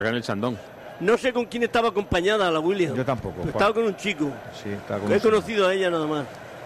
En el Shandong. No sé con quién estaba acompañada la Williams. Yo tampoco. Estaba con un chico. Sí, estaba con He conocido a ella nada más.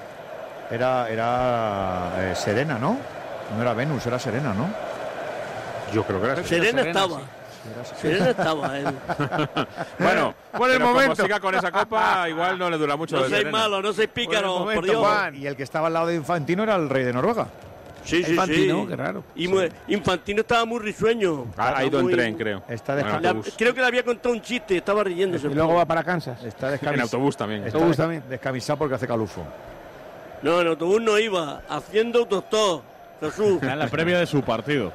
Era Serena, ¿no? No era Venus, era Serena, ¿no? Yo creo que era Serena estaba. Serena estaba. Bueno, por el momento. Como siga con esa copa, igual no le dura mucho. No seáis malos, no seáis pícaros, por Dios. Juan. Y el que estaba al lado de Infantino era el rey de Noruega. Sí, Infantino, qué raro. Y Infantino estaba muy risueño. Ha ido en tren, creo. Está creo que le había contado un chiste, estaba riéndose. Y luego va para Kansas. Está en autobús también. Descamisado porque hace calufo. No, en autobús no iba, haciendo autostop, Jesús. Era la previa de su partido.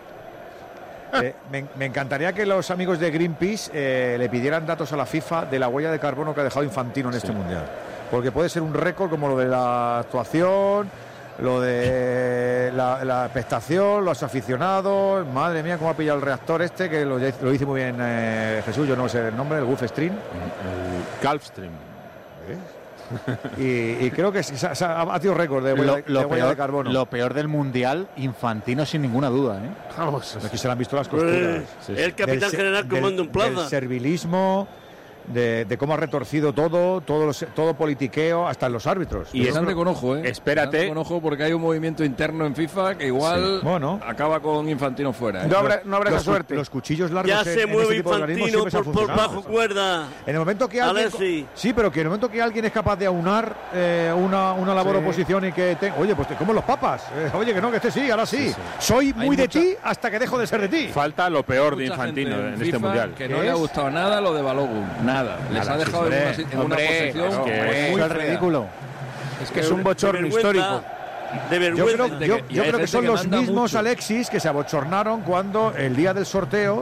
Me encantaría que los amigos de Greenpeace le pidieran datos a la FIFA de la huella de carbono que ha dejado Infantino en este mundial. Porque puede ser un récord como lo de la actuación, lo de la expectación, los aficionados. Madre mía, cómo ha pillado el reactor este, que lo dice muy bien Jesús, yo no sé el nombre, el Gulfstream. El Gulfstream. Y creo que ha tenido récord de huella de carbono. Lo peor del mundial, Infantino sin ninguna duda, ¿eh? Vamos. Aquí se le han visto las costuras. El capitán general comando en plaza. Del servilismo, de cómo ha retorcido todo politiqueo, hasta en los árbitros. Y es con ojo, ¿eh? Espérate. Con ojo, porque hay un movimiento interno en FIFA que igual acaba con Infantino fuera, ¿eh? No habrá esa suerte. Los cuchillos largos. Ya se mueve Infantino por bajo cuerda. En el momento que alguien. Sí, pero que en el momento que alguien es capaz de aunar una labor oposición y que. Oye, pues como los papas. Oye, que no, que sí, ahora sí. Soy muy de ti hasta que dejo de ser de ti. Falta lo peor de Infantino en este mundial. Que no le ha gustado nada lo de Balogun. Nada. Les ha dejado en una posición muy ridículo. Es que es un bochorno histórico. De vergüenza. Yo creo que son los mismos, Alexis, que se abochornaron cuando el día del sorteo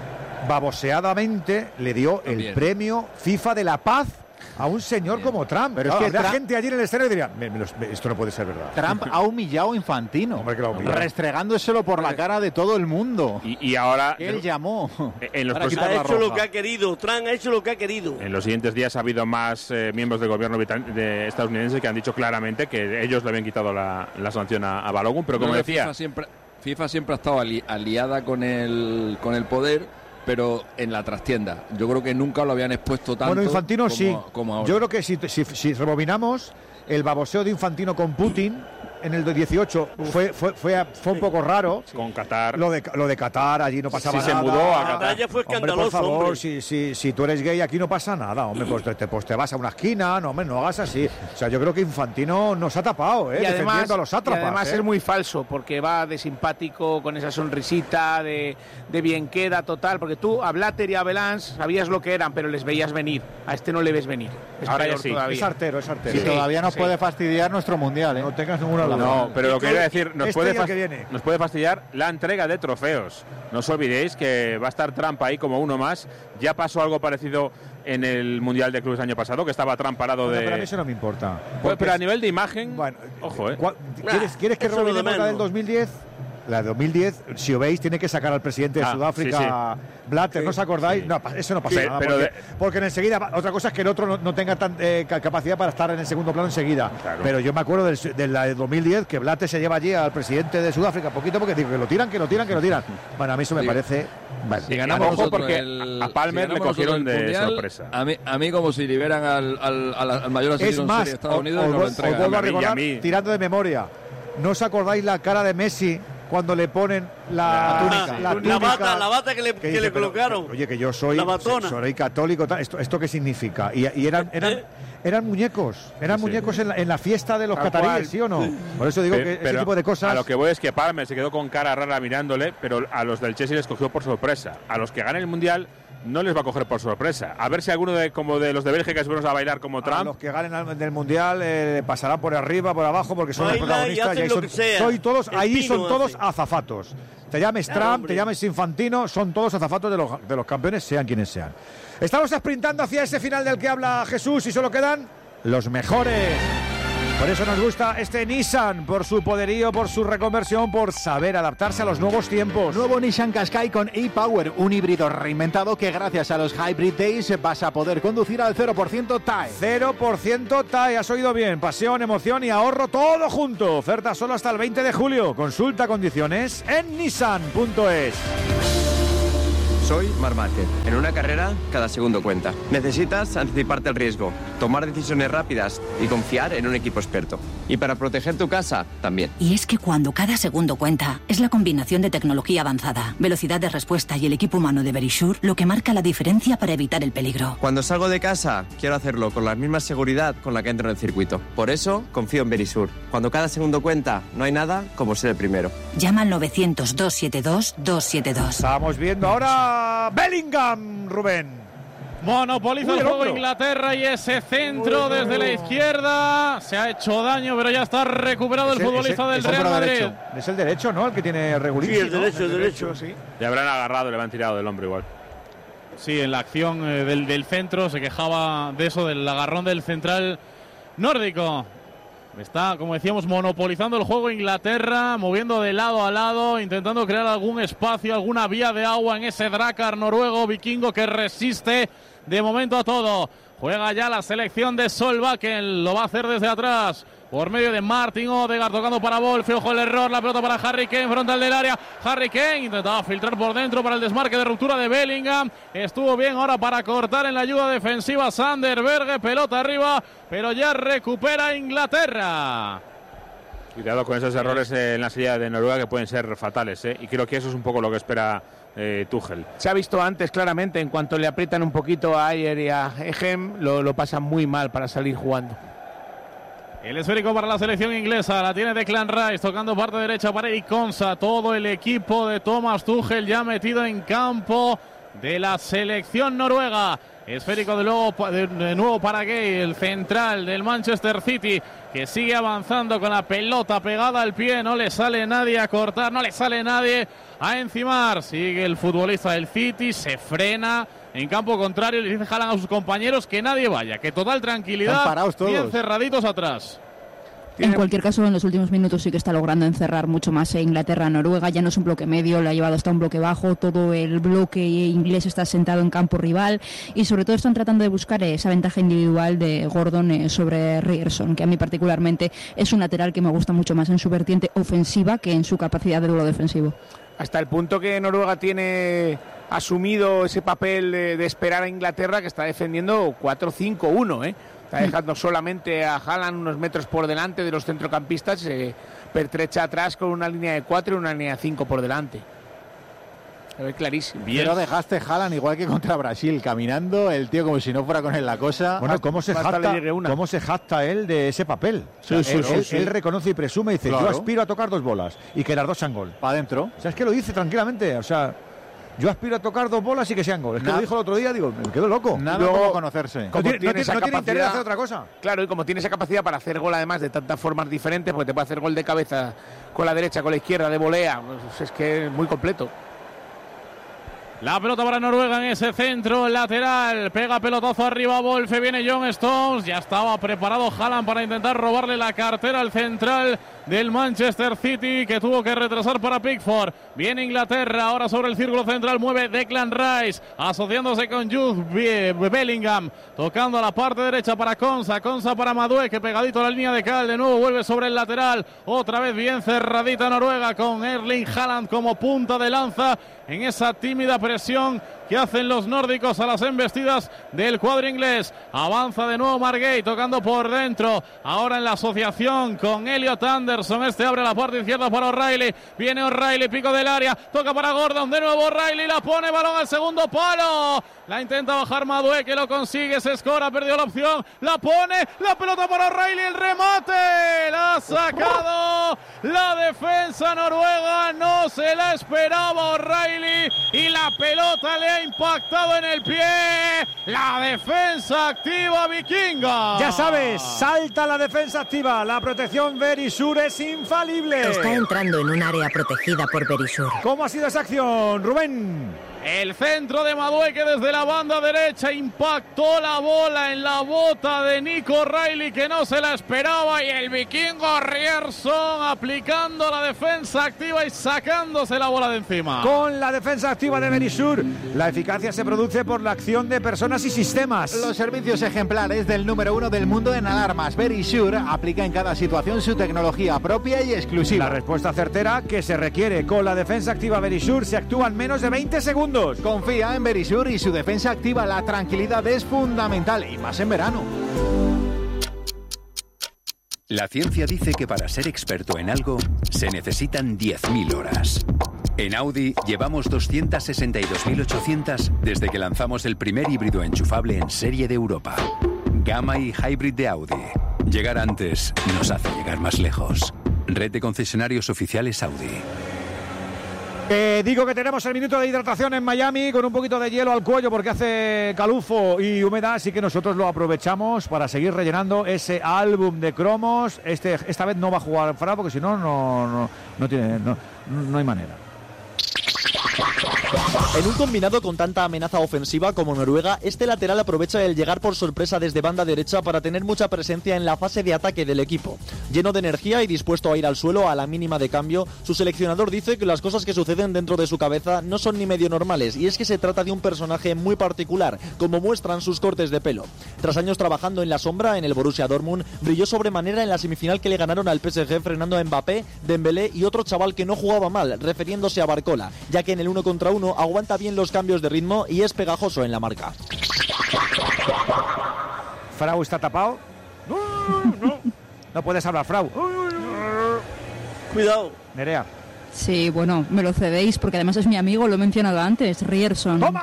baboseadamente le dio el premio FIFA de la Paz a un señor como Trump. Pero es que la gente allí en el escenario diría, esto no puede ser verdad. Trump ha humillado a Infantino, restregándoselo por la cara de todo el mundo. Y ahora él llamó. Ha hecho lo que ha querido. Trump ha hecho lo que ha querido. En los siguientes días ha habido más miembros del gobierno estadounidense que han dicho claramente que ellos le habían quitado la sanción a Balogun, pero como decía, FIFA siempre ha estado aliada con el poder, pero en la trastienda. Yo creo que nunca lo habían expuesto tanto. Bueno, Infantino como ahora. Yo creo que si rebobinamos, el baboseo de Infantino con Putin en el 18 fue un poco raro. Con Qatar. Lo de Qatar, allí no pasaba nada. Se mudó a Qatar. Ya fue escandaloso, hombre, por favor, si tú eres gay aquí no pasa nada, hombre, pues te vas a una esquina, no, hombre, no hagas así. O sea, yo creo que Infantino nos ha tapado, y además, defendiendo a los sátrapas. Y además es muy falso, porque va de simpático, con esa sonrisita, de bien queda total, porque tú a Blatter y a Belans sabías lo que eran, pero les veías venir. A este no le ves venir. Ahora ya sí. Es artero. Sí, todavía nos puede fastidiar nuestro mundial, ¿eh? No tengas ninguna duda. No, pero lo que iba a decir, nos puede fastidiar la entrega de trofeos. No os olvidéis que va a estar Trump ahí como uno más. Ya pasó algo parecido en el Mundial de Clubes año pasado, que estaba Trump parado de... Pero a mí eso no me importa. Pero a nivel de imagen, bueno, ojo, ¿eh? ¿Quieres que rebobinemos la del 2010? La de 2010, si os veis, tiene que sacar al presidente de Sudáfrica, Blatter, ¿no os acordáis? No, eso no pasa nada, porque enseguida, otra cosa es que el otro no tenga capacidad para estar en el segundo plano enseguida. Claro. Pero yo me acuerdo de la de 2010, que Blatter se lleva allí al presidente de Sudáfrica, poquito porque digo que lo tiran. Bueno, a mí eso me parece... Vale. Si ganamos nosotros porque a Palmer le cogieron de mundial, sorpresa. A mí como si liberan al mayor asesino en serie de Estados Unidos, no lo entregan. Os vuelvo a recordar, tirando de memoria, ¿no os acordáis la cara de Messi cuando le ponen la bata que le colocaron? Oye, que yo soy católico, ¿esto qué significa? Y eran muñecos, en la fiesta de los cataríes, ¿sí o no? Por eso digo que ese tipo de cosas... A lo que voy es que Palmer se quedó con cara rara mirándole, pero a los del Chelsea les cogió por sorpresa. A los que ganen el Mundial no les va a coger por sorpresa. A ver si alguno como de los de Bélgica se ponen a bailar como Trump. Los que ganen del Mundial pasarán por arriba, por abajo, porque son los protagonistas. Ahí son todos azafatos. Te llames Trump, te llames Infantino, son todos azafatos de los campeones, sean quienes sean. Estamos sprintando hacia ese final del que habla Jesús y solo quedan los mejores. Por eso nos gusta este Nissan, por su poderío, por su reconversión, por saber adaptarse a los nuevos tiempos. Nuevo Nissan Qashqai con e-Power, un híbrido reinventado que gracias a los Hybrid Days vas a poder conducir al 0% TAE. 0% TAE, has oído bien. Pasión, emoción y ahorro todo junto. Oferta solo hasta el 20 de julio. Consulta condiciones en nissan.es. Soy Marc Márquez. En una carrera, cada segundo cuenta. Necesitas anticiparte al riesgo, tomar decisiones rápidas y confiar en un equipo experto. Y para proteger tu casa, también. Y es que cuando cada segundo cuenta, es la combinación de tecnología avanzada, velocidad de respuesta y el equipo humano de Verisure lo que marca la diferencia para evitar el peligro. Cuando salgo de casa, quiero hacerlo con la misma seguridad con la que entro en el circuito. Por eso, confío en Verisure. Cuando cada segundo cuenta, no hay nada como ser el primero. Llama al 900-272-272. Estamos viendo ahora Bellingham, Rubén. Monopoliza el juego Inglaterra y ese centro desde la izquierda. Se ha hecho daño, pero ya está recuperado el futbolista del Real Madrid. Derecho. Es el derecho, ¿no? El que tiene regulín. Sí, el derecho, sí. Le habrán agarrado, le han tirado del hombro igual. Sí, en la acción del centro se quejaba de eso, del agarrón del central nórdico. Está, como decíamos, monopolizando el juego Inglaterra, moviendo de lado a lado, intentando crear algún espacio, alguna vía de agua en ese Drakkar noruego vikingo que resiste de momento a todo. Juega ya la selección de Solbakken, lo va a hacer desde atrás, por medio de Martin Odegaard, tocando para Wolf, ojo el error, la pelota para Harry Kane, frontal del área, Harry Kane intentaba filtrar por dentro para el desmarque de ruptura de Bellingham, estuvo bien ahora para cortar en la ayuda defensiva Sander Berge, pelota arriba, pero ya recupera Inglaterra. Cuidado con esos errores en la salida de Noruega que pueden ser fatales, y creo que eso es un poco lo que espera Tuchel. Se ha visto antes claramente, en cuanto le aprietan un poquito a Ayer y a Ehem, lo pasan muy mal para salir jugando. El esférico para la selección inglesa, la tiene Declan Rice, tocando parte derecha para Eric Konsa, todo el equipo de Thomas Tuchel ya metido en campo de la selección noruega. Esférico de nuevo para Gay, el central del Manchester City, que sigue avanzando con la pelota pegada al pie, no le sale nadie a cortar, no le sale nadie a encimar. Sigue el futbolista del City, se frena en campo contrario, le dice Haaland a sus compañeros que nadie vaya, que total tranquilidad, bien cerraditos atrás. En cualquier caso, en los últimos minutos sí que está logrando encerrar mucho más Inglaterra-Noruega. Ya no es un bloque medio, le ha llevado hasta un bloque bajo. Todo el bloque inglés está sentado en campo rival y sobre todo están tratando de buscar esa ventaja individual de Gordon sobre Ryerson, que a mí particularmente es un lateral que me gusta mucho más en su vertiente ofensiva que en su capacidad de duelo defensivo. Hasta el punto que Noruega tiene asumido ese papel de esperar a Inglaterra, que está defendiendo 4-5-1, Está dejando solamente a Haaland unos metros por delante de los centrocampistas, se pertrecha atrás con una línea de 4 y una línea de 5 por delante. Se ve clarísimo. Pero dejaste Haaland igual que contra Brasil, caminando, el tío como si no fuera con él la cosa. Bueno, ¿cómo se jacta él de ese papel? Sí, él reconoce y presume y dice, yo aspiro a tocar 2 bolas y que las 2 sean gol. Para adentro. O sea, es que lo dice tranquilamente, o sea... Yo aspiro a tocar 2 bolas y que sean gol. Es que lo dijo el otro día, digo, me quedo loco. Nada como conocerse. No tiene interés de hacer otra cosa. Claro, y como tiene esa capacidad para hacer gol además de tantas formas diferentes, porque te puede hacer gol de cabeza con la derecha, con la izquierda, de volea, pues es que es muy completo. La pelota para Noruega en ese centro lateral, pega pelotazo arriba Wolfe, viene John Stones, ya estaba preparado Haaland para intentar robarle la cartera al central del Manchester City, que tuvo que retrasar para Pickford. Viene Inglaterra, ahora sobre el círculo central mueve Declan Rice, asociándose con Jude Bellingham, tocando a la parte derecha para Konsa para Madueke, pegadito a la línea de cal, de nuevo vuelve sobre el lateral, otra vez bien cerradita Noruega con Erling Haaland como punta de lanza en esa tímida presión que hacen los nórdicos a las embestidas del cuadro inglés. Avanza de nuevo Margay, tocando por dentro, ahora en la asociación con Elliot Anderson, abre la parte izquierda para O'Reilly, viene O'Reilly, pico del área, toca para Gordon, de nuevo O'Reilly, la pone, balón al segundo palo, la intenta bajar Madueke, lo consigue, se escora, perdió la opción, la pone, la pelota para O'Reilly, el remate, la ha sacado la defensa noruega, no se la esperaba O'Reilly y la pelota le ha impactado en el pie. La defensa activa vikinga. Ya sabes, salta la defensa activa. La protección Verisure es infalible. Está entrando en un área protegida por Verisure. ¿Cómo ha sido esa acción, Rubén? El centro de Madueke desde la banda derecha impactó la bola en la bota de Nico O'Reilly, que no se la esperaba, y el vikingo Ryerson aplicando la defensa activa y sacándose la bola de encima. Con la defensa activa de Verisure, la eficacia se produce por la acción de personas y sistemas. Los servicios ejemplares del número 1 del mundo en alarmas. Verisure aplica en cada situación su tecnología propia y exclusiva. La respuesta certera que se requiere con la defensa activa Verisure se actúa en menos de 20 segundos. segundos. Confía en Verisure y su defensa activa. La tranquilidad es fundamental y más en verano. La ciencia dice que para ser experto en algo se necesitan 10.000 horas. En Audi llevamos 262.800 desde que lanzamos el primer híbrido enchufable en serie de Europa. Gamma y Hybrid de Audi. Llegar antes nos hace llegar más lejos. Red de concesionarios oficiales Audi. Digo que tenemos el minuto de hidratación en Miami con un poquito de hielo al cuello porque hace calufo y humedad, así que nosotros lo aprovechamos para seguir rellenando ese álbum de cromos. Esta vez no va a jugar Fra porque si no, no hay manera. En un combinado con tanta amenaza ofensiva como Noruega, este lateral aprovecha el llegar por sorpresa desde banda derecha para tener mucha presencia en la fase de ataque del equipo. Lleno de energía y dispuesto a ir al suelo a la mínima de cambio, su seleccionador dice que las cosas que suceden dentro de su cabeza no son ni medio normales, y es que se trata de un personaje muy particular, como muestran sus cortes de pelo. Tras años trabajando en la sombra en el Borussia Dortmund, brilló sobremanera en la semifinal que le ganaron al PSG frenando a Mbappé, Dembélé y otro chaval que no jugaba mal, refiriéndose a Barcola, ya que en el 1 contra 1 aguanta bien los cambios de ritmo y es pegajoso en la marca. Frau está tapado. No puedes hablar, Frau. Cuidado. Nerea. Sí, bueno, me lo cedéis porque además es mi amigo, lo he mencionado antes, Ryerson. ¡Toma!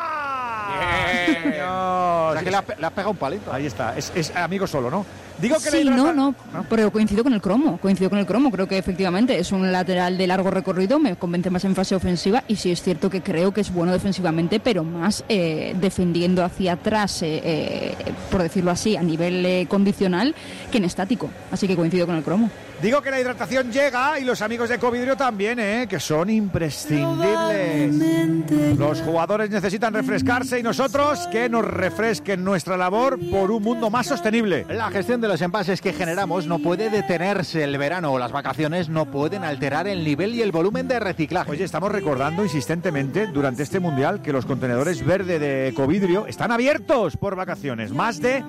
O sea que le has pegado un palito. Ahí está, es amigo solo, ¿no? Digo que sí, no, pero coincido con el cromo, creo que efectivamente es un lateral de largo recorrido, me convence más en fase ofensiva y sí es cierto que creo que es bueno defensivamente, pero más defendiendo hacia atrás, por decirlo así, a nivel condicional, que en estático, así que coincido con el cromo. Digo que la hidratación llega y los amigos de Covidrio también, que son imprescindibles. Los jugadores necesitan refrescarse y nosotros que nos refresquen nuestra labor por un mundo más sostenible. La gestión de los envases que generamos no puede detenerse. El verano o las vacaciones no pueden alterar el nivel y el volumen de reciclaje. Oye, estamos recordando insistentemente durante este mundial que los contenedores verde de Covidrio están abiertos por vacaciones. Más de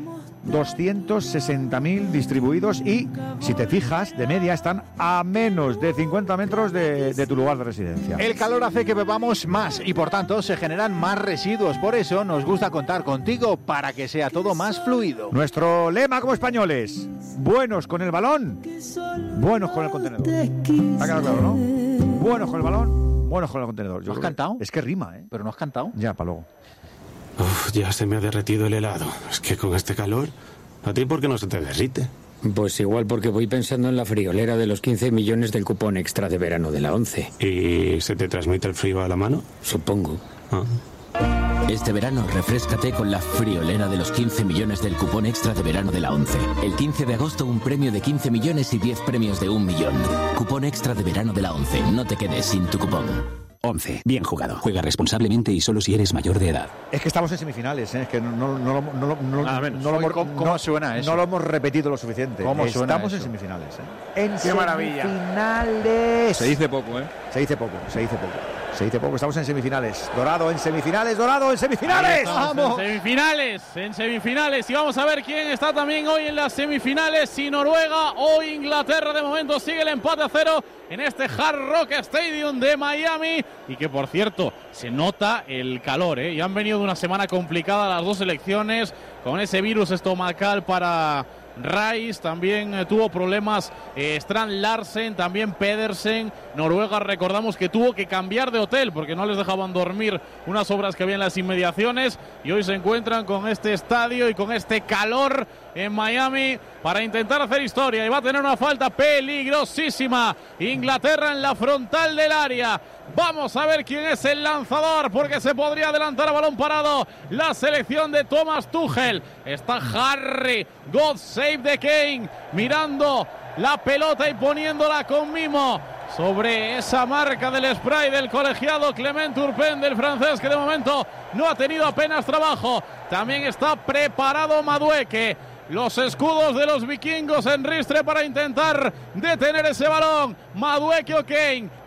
260.000 distribuidos y, si te fijas, de media están a menos de 50 metros de tu lugar de residencia. El calor hace que bebamos más y, por tanto, se generan más residuos. Por eso nos gusta contar contigo para que sea todo más fluido. Nuestro lema como españoles: buenos con el balón, buenos con el contenedor. ¿Ha quedado claro, no? Buenos con el balón, buenos con el contenedor. ¿No has cantado? Es que rima, ¿eh? ¿Pero no has cantado? Ya, para luego. Uf, ya se me ha derretido el helado. Es que con este calor, ¿a ti por qué no se te derrite? Pues igual porque voy pensando en la friolera de los 15 millones del cupón extra de verano de la 11. ¿Y se te transmite el frío a la mano? Supongo. Este verano refréscate con la friolera de los 15 millones del cupón extra de verano de la 11. El 15 de agosto un premio de 15 millones y 10 premios de 1 millón. Cupón extra de verano de la 11. No te quedes sin tu cupón. 11. Bien jugado. Juega responsablemente y solo si eres mayor de edad. Es que estamos en semifinales, es que no ¿Cómo suena eso? No lo hemos repetido lo suficiente. ¿Cómo suena estamos eso? En semifinales. ¡Qué maravilla! Semifinales. Se dice poco, ¿eh? Se dice poco. Estamos en semifinales. Dorado en semifinales. ¡Vamos! En semifinales. Y vamos a ver quién está también hoy en las semifinales. Si Noruega o Inglaterra. De momento sigue el empate a 0 en este Hard Rock Stadium de Miami. Y que, por cierto, se nota el calor, ¿eh? Y han venido de una semana complicada las dos selecciones con ese virus estomacal para Rice, también tuvo problemas Strand Larsen, también Pedersen. Noruega, recordamos que tuvo que cambiar de hotel porque no les dejaban dormir unas obras que había en las inmediaciones, y hoy se encuentran con este estadio y con este calor en Miami para intentar hacer historia, y va a tener una falta peligrosísima Inglaterra en la frontal del área. Vamos a ver quién es el lanzador, porque se podría adelantar a balón parado la selección de Thomas Tuchel. Está Harry, God Save the King, mirando la pelota y poniéndola con mimo sobre esa marca del spray del colegiado Clement Turpin, del francés, que de momento no ha tenido apenas trabajo. También está preparado Madueke. Los escudos de los vikingos en ristre para intentar detener ese balón. Madueke o Kane.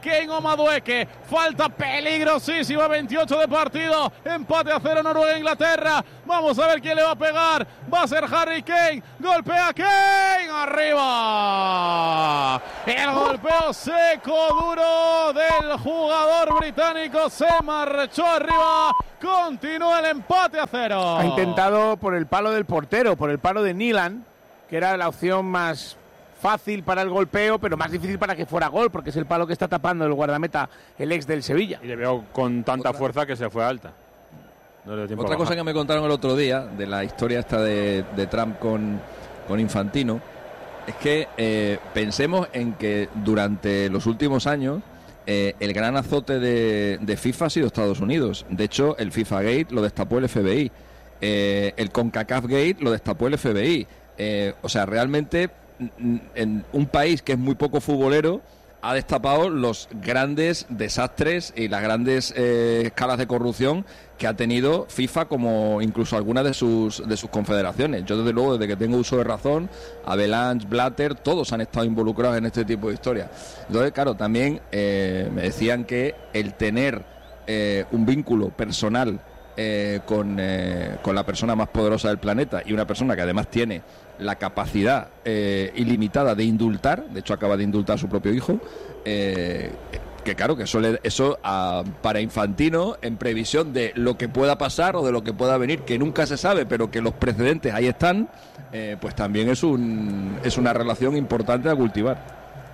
Kane o Madueke. Falta peligrosísima, 28 de partido. Empate a 0 Noruega-Inglaterra. Vamos a ver quién le va a pegar. Va a ser Harry Kane. Golpea Kane. Arriba. El golpeo seco, duro del jugador británico. Se marchó arriba. Continúa el empate a 0. Ha intentado por el palo del portero, por el palo de Nilan, que era la opción más fácil para el golpeo, pero más difícil para que fuera gol, porque es el palo que está tapando el guardameta, el ex del Sevilla. Y le veo con tanta fuerza que se fue alta. No le dio tiempo. Otra cosa que me contaron el otro día de la historia esta de Trump con Infantino es que pensemos en que durante los últimos años el gran azote de FIFA ha sido Estados Unidos. De hecho, el FIFA Gate lo destapó el FBI. El CONCACAF Gate lo destapó el FBI. O sea, realmente en un país que es muy poco futbolero ha destapado los grandes desastres y las grandes escalas de corrupción que ha tenido FIFA, como incluso algunas de sus confederaciones. Yo, desde luego, desde que tengo uso de razón, Avalanche, Blatter, todos han estado involucrados en este tipo de historias. Entonces, claro, también me decían que el tener un vínculo personal con la persona más poderosa del planeta, y una persona que además tiene la capacidad ilimitada de indultar, de hecho acaba de indultar a su propio hijo, que claro, que eso para Infantino, en previsión de lo que pueda pasar o de lo que pueda venir, que nunca se sabe, pero que los precedentes ahí están, pues también es una relación importante a cultivar.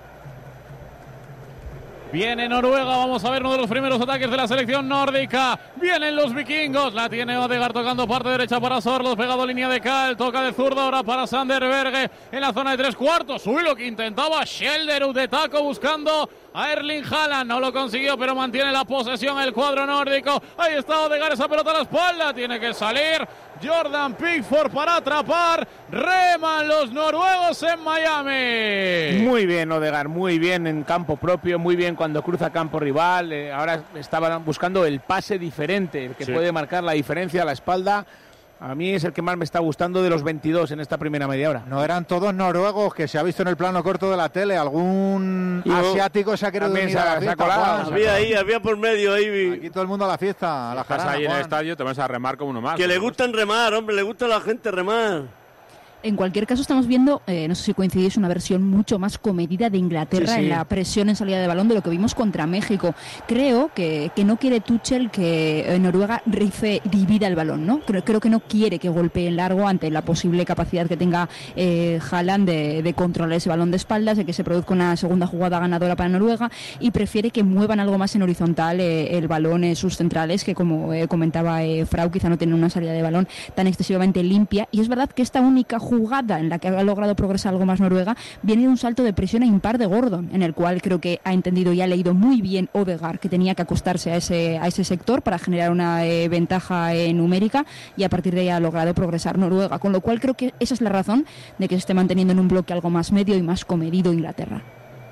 Viene Noruega, vamos a ver uno de los primeros ataques de la selección nórdica. Vienen los vikingos, la tiene Odegaard tocando parte derecha para Sorloth, pegado línea de cal, toca de zurda ahora para Sander Berge en la zona de 3/4. Uy, lo que intentaba Schelderud de taco buscando a Erling Haaland, no lo consiguió, pero mantiene la posesión el cuadro nórdico. Ahí está Odegaard, esa pelota a la espalda, tiene que salir Jordan Pickford para atrapar. Reman los noruegos en Miami. Muy bien Odegaard, muy bien en campo propio, muy bien cuando cruza campo rival. Ahora estaban buscando el pase diferente, el que puede marcar la diferencia a la espalda. A mí es el que más me está gustando de los 22 en esta primera media hora. No eran todos noruegos, que se ha visto en el plano corto de la tele. Algún asiático se ha querido venir a la fiesta. Había por medio ahí. Aquí todo el mundo a la fiesta, a la jarana. Estás ahí Juan. en el estadio, te vas a remar como uno más. Que le gustan remar, hombre, le gusta a la gente remar. En cualquier caso estamos viendo, no sé si coincidís, una versión mucho más comedida de Inglaterra en la presión en salida de balón de lo que vimos contra México. Creo que no quiere Tuchel que Noruega divida el balón, ¿no? Creo que no quiere que golpee en largo ante la posible capacidad que tenga Haaland de controlar ese balón de espaldas, de que se produzca una segunda jugada ganadora para Noruega, y prefiere que muevan algo más en horizontal el balón sus centrales, que como comentaba Frau, quizá no tienen una salida de balón tan excesivamente limpia. Y es verdad que esta única jugada en la que ha logrado progresar algo más Noruega viene de un salto de presión a impar de Gordon, en el cual creo que ha entendido y ha leído muy bien Odegaard que tenía que acostarse a ese sector para generar una ventaja numérica, y a partir de ahí ha logrado progresar Noruega, con lo cual creo que esa es la razón de que se esté manteniendo en un bloque algo más medio y más comedido Inglaterra.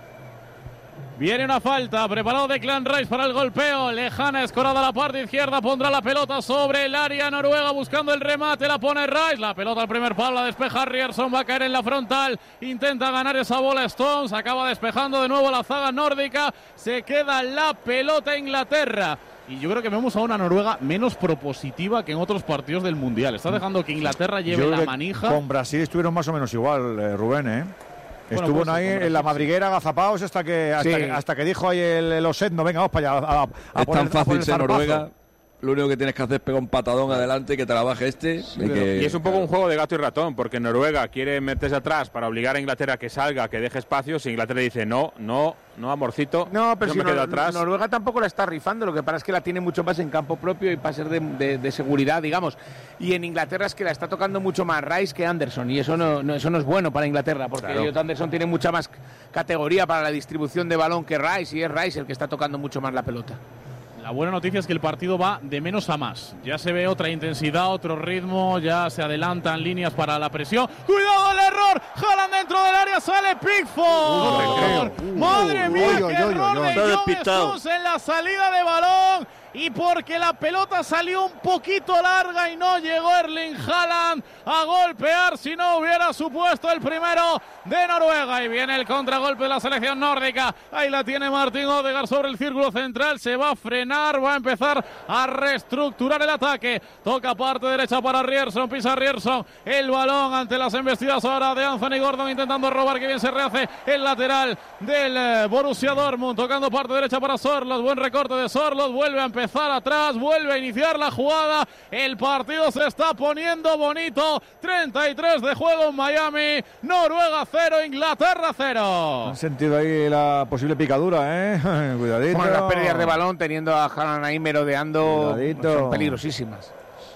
Viene una falta, preparado Declan Rice para el golpeo, lejana, escorada a la parte izquierda, pondrá la pelota sobre el área Noruega buscando el remate, la pone Rice, la pelota al primer palo, la despeja Ryerson, va a caer en la frontal, intenta ganar esa bola Stones, acaba despejando de nuevo la zaga nórdica, se queda la pelota Inglaterra. Y yo creo que vemos a una Noruega menos propositiva que en otros partidos del Mundial. Está dejando que Inglaterra lleve la manija. Con Brasil estuvieron más o menos igual, Rubén, Estuvo ahí en la madriguera agazapados hasta que dijo ahí el Osedno, venga, vamos para allá. Es tan fácil ser Noruega. Lo único que tienes que hacer es pegar un patadón adelante, que te la baje Y es un poco un juego de gato y ratón, porque Noruega quiere meterse atrás para obligar a Inglaterra a que salga, que deje espacios, y Inglaterra dice no, amorcito, no, pero yo me quedo atrás. Noruega tampoco la está rifando, lo que pasa es que la tiene mucho más en campo propio y para ser de seguridad, digamos. Y en Inglaterra es que la está tocando mucho más Rice que Anderson, y eso no es bueno para Inglaterra, porque Elliot Anderson tiene mucha más categoría para la distribución de balón que Rice, y es Rice el que está tocando mucho más la pelota. La buena noticia es que el partido va de menos a más. Ya se ve otra intensidad, otro ritmo, ya se adelantan líneas para la presión. ¡Cuidado el error! ¡Haaland dentro del área! ¡Sale Pickford! ¡Madre mía, qué error de John Stones en la salida de balón! y porque la pelota salió un poquito larga y no llegó Erling Haaland a golpear si no hubiera supuesto el primero de Noruega. Y viene el contragolpe de la selección nórdica. Ahí la tiene Martin Odegaard sobre el círculo central. Se va a frenar, va a empezar a reestructurar el ataque. Toca parte derecha para Ryerson, pisa Ryerson el balón ante las embestidas ahora de Anthony Gordon intentando robar, que bien se rehace el lateral del Borussia Dortmund, tocando parte derecha para Sorloth, buen recorte de Sorloth, vuelve a empezar atrás, vuelve a iniciar la jugada, el partido se está poniendo bonito, 33 de juego en Miami, Noruega 0, Inglaterra 0. Han sentido ahí la posible picadura, cuidadito. Bueno, las pérdidas de balón teniendo a Haaland ahí merodeando son peligrosísimas.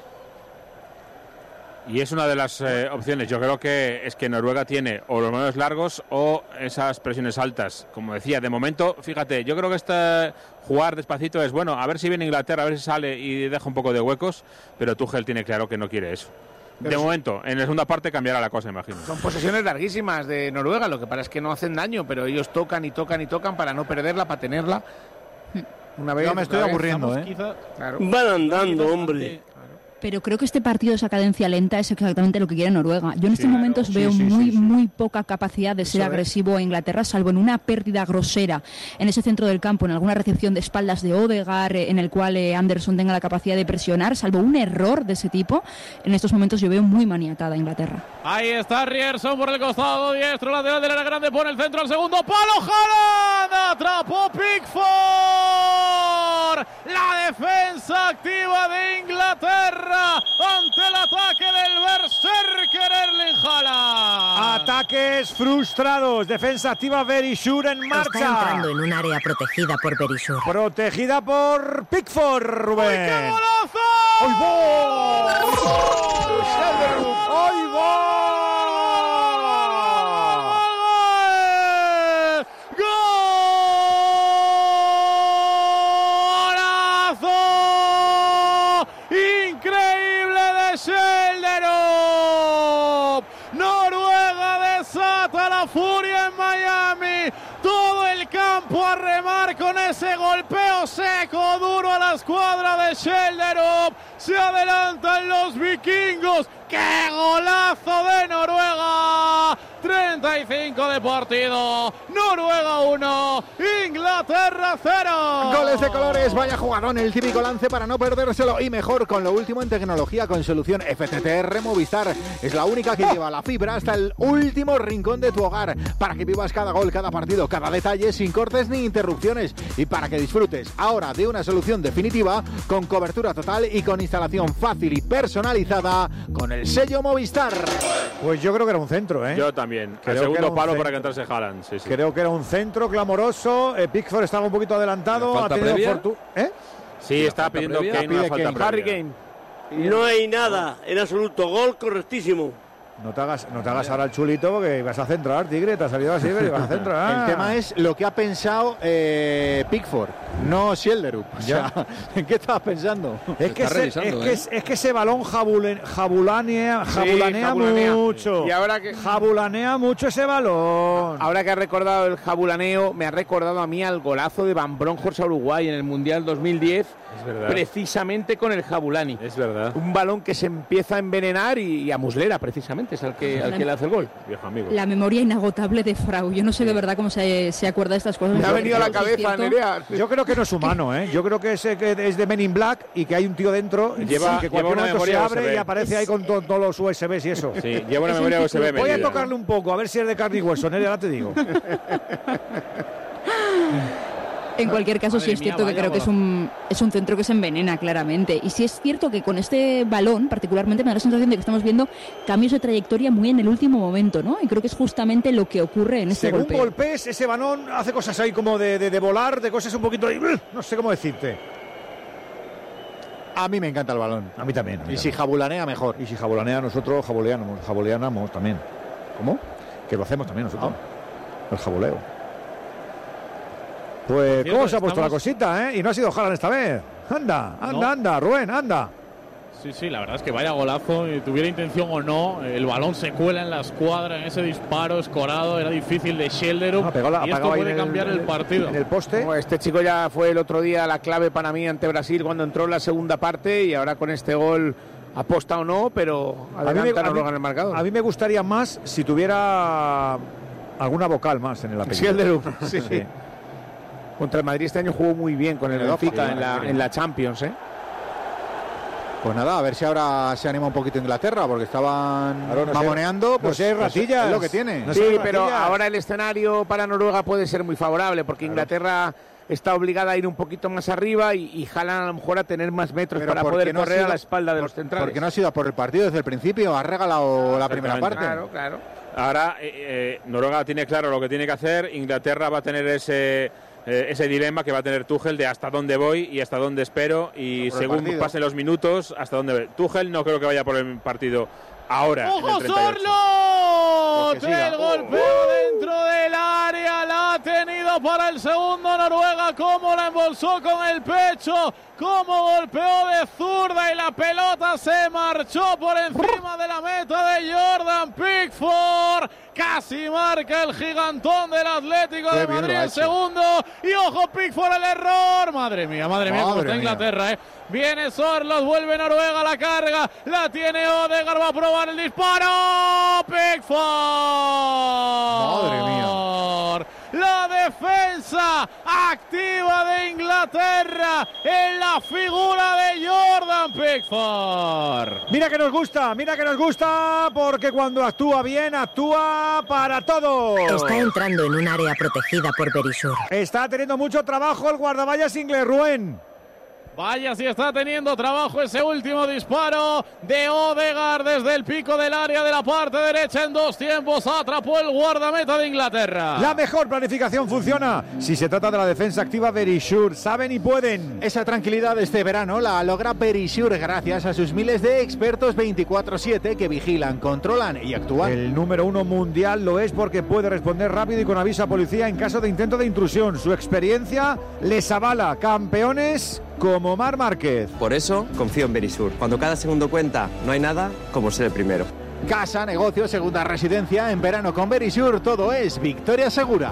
Y es una de las opciones. Yo creo que es que Noruega tiene o los balones largos o esas presiones altas. Como decía, de momento, fíjate, yo creo que jugar despacito es bueno. A ver si viene Inglaterra, a ver si sale y deja un poco de huecos. Pero Tuchel tiene claro que no quiere eso. De momento, en la segunda parte cambiará la cosa, imagino. Son posesiones larguísimas de Noruega. Lo que pasa es que no hacen daño, pero ellos tocan y tocan y tocan para no perderla, para tenerla. Una vez, yo me estoy aburriendo, Claro. Van andando, hombre. Pero creo que este partido, esa cadencia lenta, es exactamente lo que quiere Noruega. Yo en estos momentos veo muy poca capacidad de ser agresivo a Inglaterra, salvo en una pérdida grosera en ese centro del campo, en alguna recepción de espaldas de Odegaard, en el cual Anderson tenga la capacidad de presionar, salvo un error de ese tipo. En estos momentos yo veo muy maniatada a Inglaterra. Ahí está Ryerson por el costado diestro, lateral del área grande, pone el centro al segundo palo, Haaland, atrapó Pickford, la defensa activa de Inglaterra ante el ataque del berserker Erling Haaland. Ataques frustrados, defensa activa Verisur en marcha. Está entrando en un área protegida por Verisur. Protegida por Pickford, Rubén. ¡Ay, qué golazo! ¡Ay, gol! ¡Ay, gol! Furia en Miami, todo el campo a remar con ese golpeo seco, duro a la escuadra de Schjelderup, se adelantan los vikingos, ¡qué golazo de Noruega! 35 de partido, Noruega 1, Inglaterra 0. Goles de colores, vaya jugadón, el típico lance para no perdérselo y mejor con lo último en tecnología con solución FTTR Movistar. Es la única que lleva la fibra hasta el último rincón de tu hogar para que vivas cada gol, cada partido, cada detalle sin cortes ni interrupciones y para que disfrutes ahora de una solución definitiva con cobertura total y con instalación fácil y personalizada con el sello Movistar. Pues yo creo que era un centro, Yo también. El segundo palo para que entrase Haaland. Sí. Creo que era un centro clamoroso. Pickford estaba un poquito adelantado. ¿Falta previa? Sí, está pidiendo Kane una falta previa. No hay nada en absoluto. Gol correctísimo. No te hagas ahora el chulito porque vas a centrar, Tigre. Te ha salido así, pero vas a centrar. El tema es lo que ha pensado Pickford, no Schjelderup. O sea, ¿en qué estabas pensando? Es que ese balón jabulanea mucho. Y ahora que jabulanea mucho ese balón. Ahora que ha recordado el jabulaneo, me ha recordado a mí al golazo de Van Bronckhorst a Uruguay en el Mundial 2010. Es verdad. Precisamente con el jabulani. Es verdad. Un balón que se empieza a envenenar y a Muslera precisamente es al que le hace el gol. Viejo amigo. La memoria inagotable de Frau. Yo no sé de verdad cómo se acuerda de estas cosas. Me ha venido a la cabeza, Nerea. Yo creo que no es humano, Yo creo que es de Men in Black y que hay un tío dentro que cualquier momento se abre USB. Y aparece ahí con todos los USBs y eso. Sí, lleva una memoria USB. Voy a tocarle un poco, a ver si es de carne y hueso, Nerea, ahora te digo. En cualquier caso, sí es cierto que creo que es un centro que se envenena claramente. Y sí es cierto que con este balón, particularmente, me da la sensación de que estamos viendo cambios de trayectoria muy en el último momento, ¿no? Y creo que es justamente lo que ocurre en este golpe. Según golpes, ese balón hace cosas ahí como de volar, de cosas un poquito... No sé cómo decirte. A mí me encanta el balón. A mí también. Y si jabulanea, mejor. Y si jabulanea, nosotros jabuleamos también. ¿Cómo? Que lo hacemos también nosotros. El jabuleo. Pues, ¿cómo se ha puesto la cosita, Y no ha sido Haaland esta vez. Anda, Rubén, anda. Sí, la verdad es que vaya golazo, tuviera intención o no, el balón se cuela en la escuadra, en ese disparo escorado, era difícil de Schelderup, y esto puede cambiar el partido. En el poste. Bueno, este chico ya fue el otro día la clave para mí ante Brasil cuando entró en la segunda parte, y ahora con este gol, aposta o no, pero adelanta Noruega en el marcador. A mí me gustaría más si tuviera alguna vocal más en el apellido. Schelderup, sí. Contra el Madrid este año jugó muy bien con el Benfica en la Champions, ¿eh? Pues nada, a ver si ahora se anima un poquito Inglaterra, porque estaban mamoneando. Pues es ratillas. Es lo que tiene. Sí, pero ahora el escenario para Noruega puede ser muy favorable, porque Inglaterra está obligada a ir un poquito más arriba y Haaland a lo mejor a tener más metros para poder correr a la espalda de los centrales. Porque no ha sido por el partido desde el principio, ha regalado la primera parte. Claro. Ahora Noruega tiene claro lo que tiene que hacer, Inglaterra va a tener ese dilema que va a tener Tuchel de hasta dónde voy y hasta dónde espero, y según pasen los minutos hasta dónde voy. Tuchel no creo que vaya por el partido ahora. ¡Ojo, Sorloth! El golpeo dentro del área, la ha tenido para el segundo Noruega, cómo la embolsó con el pecho, cómo golpeó de zurda y la pelota se marchó por encima de la meta de Jordan Pickford. Casi marca el gigantón del Atlético de Madrid el segundo. Y ojo, Pickford, el error. Madre mía, cómo está Inglaterra, ¿eh? Viene Sorloth, vuelve Noruega a la carga. La tiene Odegaard, va a probar el disparo. Pickford. Madre mía. La defensa activa de Inglaterra en la figura de Jordan Pickford. Mira que nos gusta, porque cuando actúa bien, actúa para todo. Está entrando en un área protegida por Berisur. Está teniendo mucho trabajo el guardaballas inglés, Rubén. Vaya si está teniendo trabajo ese último disparo de Odegaard desde el pico del área de la parte derecha en dos tiempos. Atrapó el guardameta de Inglaterra. La mejor planificación funciona si se trata de la defensa activa Berisur. Saben y pueden. Esa tranquilidad este verano la logra Berisur gracias a sus miles de expertos 24/7 que vigilan, controlan y actúan. El número 1 mundial lo es porque puede responder rápido y con aviso a policía en caso de intento de intrusión. Su experiencia les avala. Campeones como Marc Márquez. Por eso confío en Berisur. Cuando cada segundo cuenta, no hay nada como ser el primero. Casa, negocio, segunda residencia. En verano con Berisur todo es victoria segura.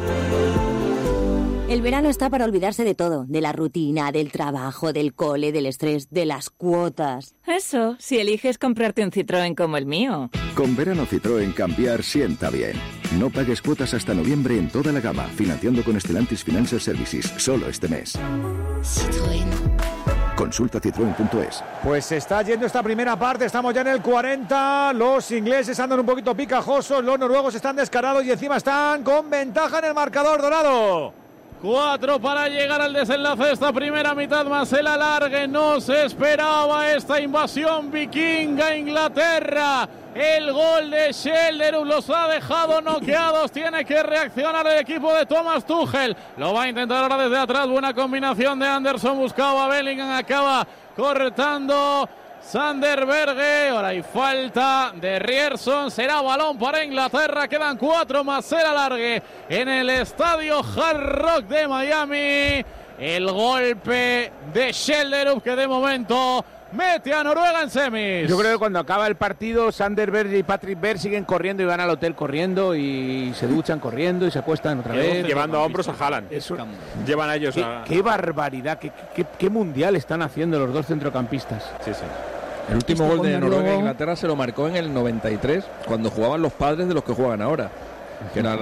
El verano está para olvidarse de todo, de la rutina, del trabajo, del cole, del estrés, de las cuotas. Eso, si eliges comprarte un Citroën como el mío. Con verano Citroën cambiar sienta bien. No pagues cuotas hasta noviembre en toda la gama, financiando con Stellantis Financial Services, solo este mes. Citroën. Consulta citroen.es. Pues se está yendo esta primera parte, estamos ya en el 40, los ingleses andan un poquito picajosos, los noruegos están descarados y encima están con ventaja en el marcador, Dorado. 4 para llegar al desenlace de esta primera mitad más el alargue. No se esperaba esta invasión vikinga a Inglaterra. El gol de Schelderup los ha dejado noqueados. Tiene que reaccionar el equipo de Thomas Tuchel. Lo va a intentar ahora desde atrás. Buena combinación de Anderson. Buscaba a Bellingham. Acaba cortando Sander Berge. Ahora hay falta de Ryerson. Será balón para Inglaterra. Quedan 4 más el alargue en el estadio Hard Rock de Miami. El golpe de Schelderup que de momento mete a Noruega en semis. Yo creo que cuando acaba el partido, Sander Berge y Patrick Berg siguen corriendo y van al hotel corriendo y se duchan corriendo y se acuestan otra vez. Llevando a hombros a Haaland. Llevan a ellos Qué barbaridad, qué mundial están haciendo los dos centrocampistas. Sí. El último gol de Noruega e Inglaterra se lo marcó en el 93, cuando jugaban los padres de los que juegan ahora, que era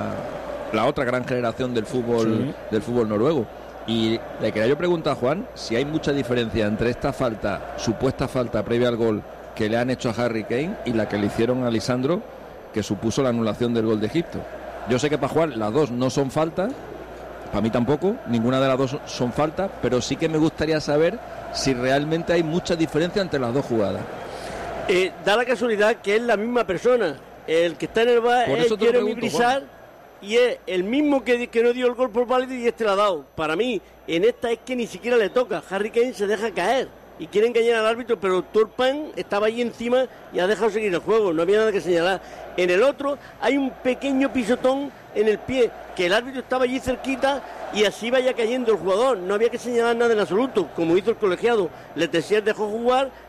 la otra gran generación del fútbol noruego. Y le quería yo preguntar a Juan si hay mucha diferencia entre esta supuesta falta previa al gol que le han hecho a Harry Kane y la que le hicieron a Lisandro, que supuso la anulación del gol de Egipto. Yo sé que para Juan las dos no son faltas, para mí tampoco, ninguna de las dos son faltas, pero sí que me gustaría saber si realmente hay mucha diferencia entre las dos jugadas. Da la casualidad que es la misma persona. El que está en el bar es Jeremy Brizard. Y es el mismo que no dio el gol por válido y este lo ha dado. Para mí, en esta es que ni siquiera le toca. Harry Kane se deja caer y quiere engañar al árbitro, pero Turpan estaba ahí encima y ha dejado seguir el juego. No había nada que señalar. En el otro hay un pequeño pisotón en el pie, que el árbitro estaba allí cerquita y así vaya cayendo el jugador. No había que señalar nada en absoluto, como hizo el colegiado. Le Tessier dejó jugar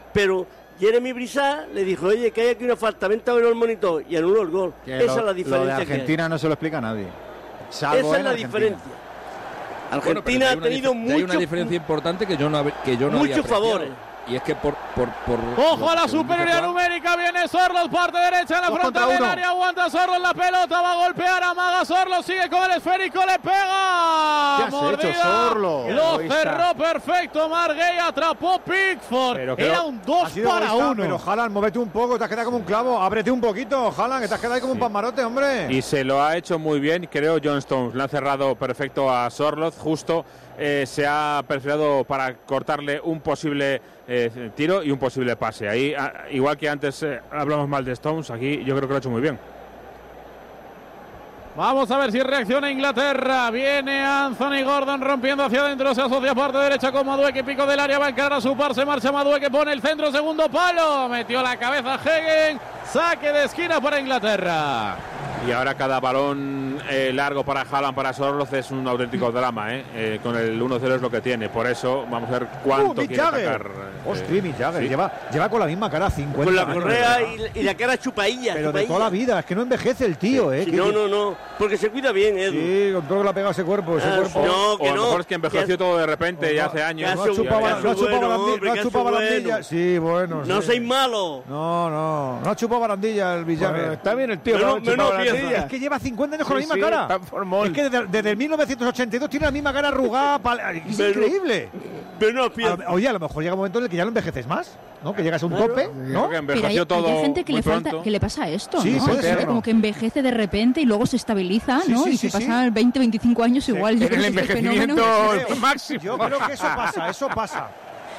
pero Jeremy Brisard le dijo, oye, que hay aquí una falta, vente a ver el monitor, y anuló el gol. Esa es la diferencia. Lo de Argentina no se lo explica a nadie. Esa es la diferencia. Argentina ha tenido hay una diferencia importante que yo no muchos favores. Y es que por ¡ojo a la superioridad numérica! Viene Sorloth, parte derecha en la frontal del área. Aguanta Sorloth la pelota, va a golpear, amaga Sorloth, sigue con el esférico, le pega. ¿Qué has hecho, Sorloth? Lo cerró perfecto Marguey, atrapó Pickford. Era un 2-1. Pero Haaland, móvete un poco, te has quedado como un clavo. Ábrete un poquito, Haaland, que te has quedado ahí como un pasmarote, hombre. Y se lo ha hecho muy bien, creo, John Stones. Le ha cerrado perfecto a Sorloth, justo. Se ha perfilado para cortarle un posible tiro y un posible pase. Ahí, igual que antes hablamos mal de Stones, aquí yo creo que lo ha hecho muy bien. Vamos a ver si reacciona Inglaterra. Viene Anthony Gordon rompiendo hacia adentro. Se asocia parte derecha con Madueke. Pico del área. Va a encarar a su par. Se marcha Madueke. Pone el centro. Segundo palo. Metió la cabeza Hegen. Saque de esquina para Inglaterra. Y ahora cada balón largo para Haaland, para Sorloth es un auténtico drama. Con el 1-0 es lo que tiene. Por eso vamos a ver cuánto quiere atacar. Hostia, Mick Jagger. Sí. Lleva con la misma cara 50 con la años, correa y la cara chupailla. Pero de toda la vida. Es que no envejece el tío, sí, no. Porque se cuida bien, Edu. Sí, con todo lo que le ha pegado ese cuerpo. No, que a lo mejor es que envejeció todo de repente ya hace años. No ha chupado barandilla. Sí, bueno. No seis malos. No ha chupado barandilla el Villager. Está bien el tío. Es que lleva 50 años con la misma cara. Es que desde el 1982 tiene la misma cara arrugada. Es increíble. Oye, a lo mejor llega un momento en el que ya lo envejeces más, ¿no? Que llegas a un tope, ¿no? Pero hay gente que le pasa esto, sí, ¿no? Como que envejece de repente y luego se estabiliza, ¿no? Y si pasan 20, 25 años igual. El envejecimiento máximo. Yo creo que eso pasa.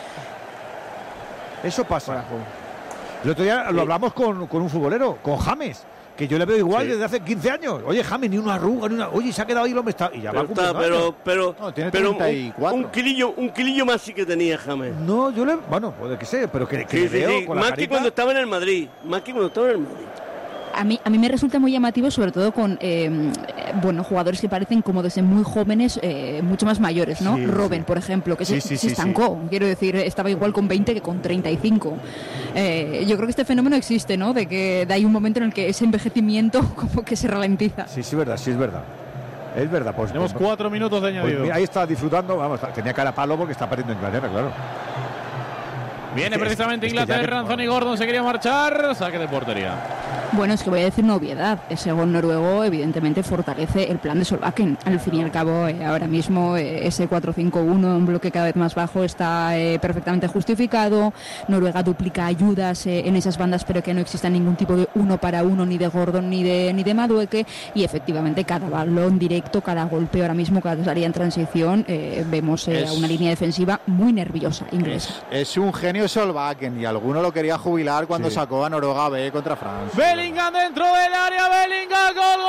El otro día lo hablamos con un futbolero, con James, que yo le veo igual desde hace 15 años. Oye, James, ni una arruga, Oye, se ha quedado ahí, lo está. Y ya va tiene 34. Un kilillo más sí que tenía James. No, bueno, puede que sea, pero que le veo con la más carita. Que cuando estaba en el Madrid. A mí me resulta muy llamativo, sobre todo con jugadores que parecen como desde muy jóvenes, mucho más mayores, ¿no? Robben, por ejemplo, que se estancó. Quiero decir, estaba igual con 20 que con 35. Yo creo que este fenómeno existe, ¿no? De que hay un momento en el que ese envejecimiento como que se ralentiza. Sí, es verdad. Es verdad. Pues, tenemos 4 minutos de añadido. Pues mira, ahí está disfrutando. Vamos, tenía cara a palo porque está perdiendo Inglaterra, claro. Viene precisamente Inglaterra, Anthony Gordon se quería marchar, saque de portería. Bueno, es que voy a decir una obviedad. Ese gol noruego evidentemente fortalece el plan de Solbakken. Al fin y al cabo, ahora mismo ese 4-5-1, un bloque cada vez más bajo, está perfectamente justificado. Noruega duplica ayudas en esas bandas, pero que no exista ningún tipo de 1 para 1, ni de Gordon ni de Madueke. Y efectivamente, cada balón directo, cada golpe ahora mismo, cada salida en transición, vemos una línea defensiva muy nerviosa inglesa. Es un genio Solbakken y alguno lo quería jubilar cuando sacó a Noruega B contra Francia. Bellingham dentro del área, Bellingham, gol.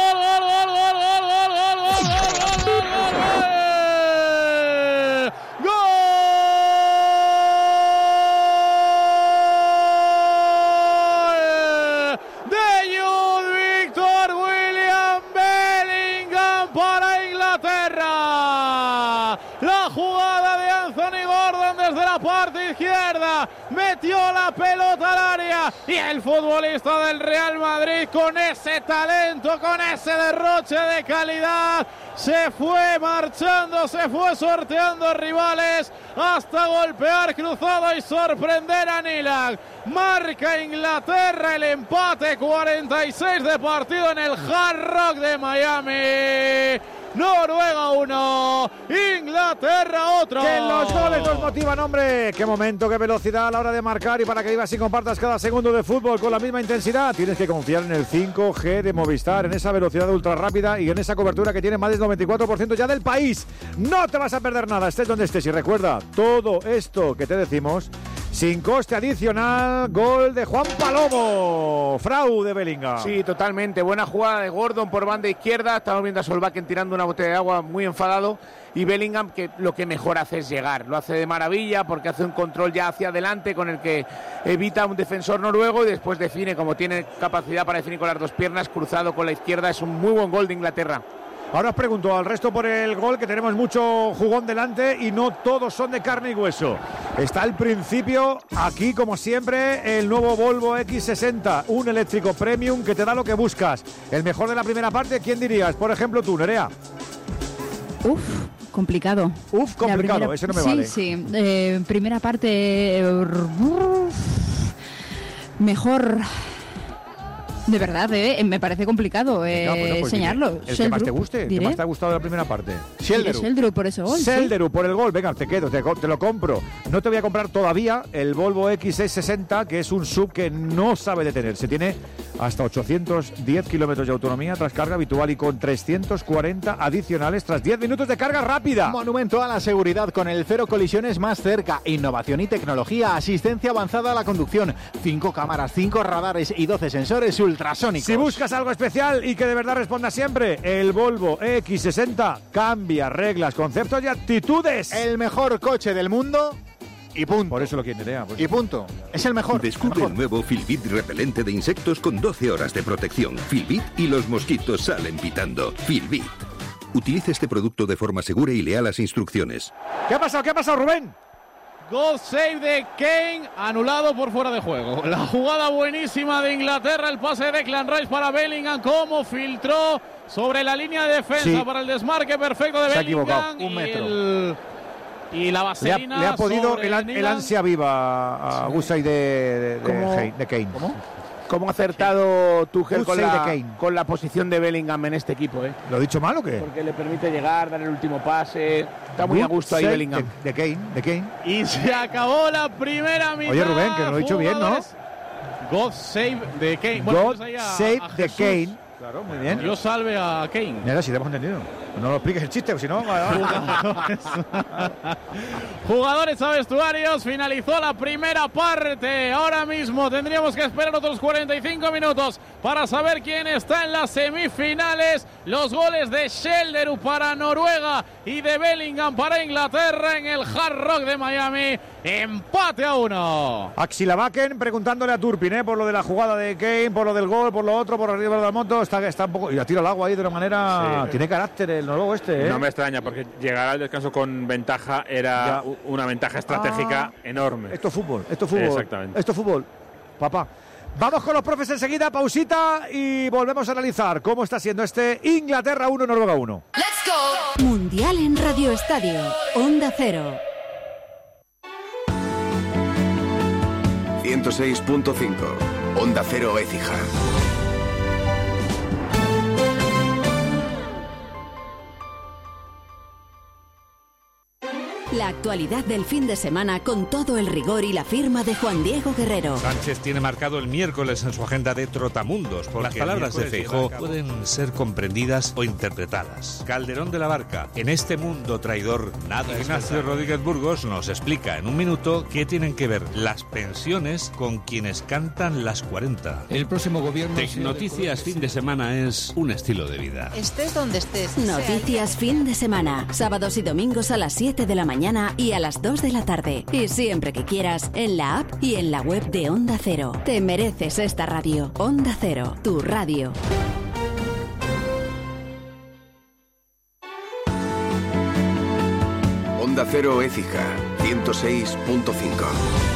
De Jude Victor William Bellingham para Inglaterra. La jugada de Anthony Gordon desde la parte izquierda, metió la pelota al área y el futbolista del Real Madrid, con ese talento, con ese derroche de calidad, se fue marchando, se fue sorteando rivales hasta golpear cruzado y sorprender a Nilan. Marca Inglaterra el empate, 46 de partido en el Hard Rock de Miami. Noruega 1, Inglaterra otro. Que los goles nos motivan, hombre. Qué momento, qué velocidad a la hora de marcar, y para que vivas y compartas cada segundo de fútbol con la misma intensidad, tienes que confiar en el 5G de Movistar, en esa velocidad ultra rápida y en esa cobertura que tiene más del 94% ya del país. No te vas a perder nada, estés donde estés. Y recuerda, todo esto que te decimos sin coste adicional. Gol de Juan Palomo, Frau de Bellingham. Sí, totalmente. Buena jugada de Gordon por banda izquierda. Estamos viendo a Solbakken tirando una botella de agua, muy enfadado. Y Bellingham, que lo que mejor hace es llegar. Lo hace de maravilla porque hace un control ya hacia adelante con el que evita un defensor noruego y después define, como tiene capacidad para definir con las dos piernas, cruzado con la izquierda. Es un muy buen gol de Inglaterra. Ahora os pregunto al resto por el gol, que tenemos mucho jugón delante y no todos son de carne y hueso. Está al principio, aquí como siempre, el nuevo Volvo X60, un eléctrico premium que te da lo que buscas. El mejor de la primera parte, ¿quién dirías? Por ejemplo tú, Nerea. Complicado. Complicado, ese no me vale. Sí, primera parte... mejor... De verdad, me parece complicado enseñarlo. El que más te guste, el que más te ha gustado de la primera parte. Sheldrew por ese gol. Sheldrew por el gol, venga, te lo compro. No te voy a comprar todavía el Volvo XC60, que es un sub que no sabe detenerse. Tiene hasta 810 kilómetros de autonomía tras carga habitual y con 340 adicionales tras 10 minutos de carga rápida. Monumento a la seguridad con el cero colisiones más cerca. Innovación y tecnología, asistencia avanzada a la conducción, 5 cámaras, 5 radares y 12 sensores ultrasónicos. Si buscas algo especial y que de verdad responda siempre, el Volvo X60 cambia reglas, conceptos y actitudes. El mejor coche del mundo y punto. Por eso lo quiere Nerea. Y punto. Es el mejor. Descubre el nuevo Filbit repelente de insectos con 12 horas de protección. Filbit y los mosquitos salen pitando. Filbit. Utilice este producto de forma segura y lea las instrucciones. ¿Qué ha pasado, Rubén? Goal save de Kane, anulado por fuera de juego. La jugada buenísima de Inglaterra, el pase de Declan Rice para Bellingham, cómo filtró sobre la línea de defensa para el desmarque perfecto de Bellingham. Se ha equivocado, un metro. Y la vaselina le ha podido el ansia viva a Gusay de Kane. ¿Cómo ha acertado Tuchel con la posición de Bellingham en este equipo? ¿Lo he dicho mal o qué? Porque le permite llegar, dar el último pase. Está muy a gusto ahí Bellingham. De Kane. Y se acabó la primera mitad. Oye, Rubén, que lo he dicho bien, ¿no? God save de Kane. God save de Kane. Claro, muy bien. Dios salve a Kane. Mira, si te hemos entendido. No lo expliques el chiste, si no... Jugadores a vestuarios, finalizó la primera parte. Ahora mismo tendríamos que esperar otros 45 minutos para saber quién está en las semifinales. Los goles de Sheldrew para Noruega y de Bellingham para Inglaterra en el Hard Rock de Miami. Empate a 1. Axilavaken preguntándole a Turpin, por lo de la jugada de Kane, por lo del gol, por lo otro, por arriba de la moto. Está un poco... Y la tira al agua ahí de una manera... Sí. Tiene carácter el noruego este, No me extraña, porque llegar al descanso con ventaja era una ventaja estratégica enorme. Esto es fútbol. Exactamente. Esto es fútbol, papá. Vamos con los profes enseguida, pausita y volvemos a analizar cómo está siendo este Inglaterra 1, Noruega 1. ¡Let's go! Mundial en Radio Estadio, Onda Cero. 106.5, Onda Cero Écija. La actualidad del fin de semana con todo el rigor y la firma de Juan Diego Guerrero. Sánchez tiene marcado el miércoles en su agenda de trotamundos, porque las palabras de Feijóo pueden ser comprendidas o interpretadas. Calderón de la Barca, en este mundo traidor nada. Ignacio Rodríguez Burgos nos explica en un minuto qué tienen que ver las pensiones con quienes cantan las 40. El próximo gobierno... Tecnoticias fin de semana es un estilo de vida. Estés donde estés. Noticias fin de semana, sábados y domingos a las 7 de la mañana y a las 2 de la tarde. Y siempre que quieras, en la app y en la web de Onda Cero. Te mereces esta radio. Onda Cero, tu radio. Onda Cero Écija, 106.5.